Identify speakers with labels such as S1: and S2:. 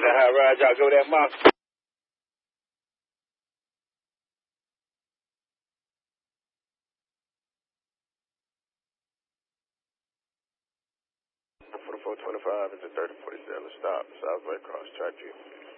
S1: the high ride, y'all go that mile. For the 425 into 3047, stop, Southway cross track view.